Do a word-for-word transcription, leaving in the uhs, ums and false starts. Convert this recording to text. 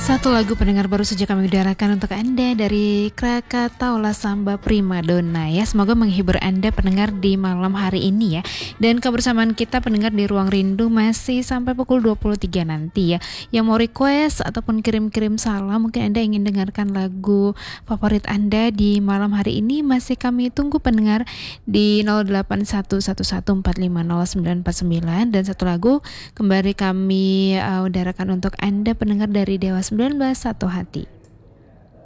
Satu lagu pendengar baru saja kami udarakan untuk Anda dari Krakatau Samba Primadona ya. Semoga menghibur Anda pendengar di malam hari ini ya. Dan kebersamaan kita pendengar di Ruang Rindu masih sampai pukul dua puluh tiga nanti ya. Yang mau request ataupun kirim-kirim salam, mungkin Anda ingin dengarkan lagu favorit Anda di malam hari ini, masih kami tunggu pendengar di nol delapan satu satu satu empat lima nol sembilan empat sembilan. Dan satu lagu kembali kami uh, udarakan untuk Anda pendengar dari Dewa sembilan belas Satu Hati.